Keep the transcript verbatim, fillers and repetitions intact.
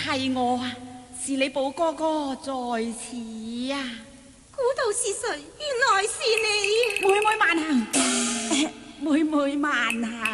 係我啊，是你寶哥哥在此啊！ 估到是誰？原來是你。 妹妹慢行，妹妹慢行。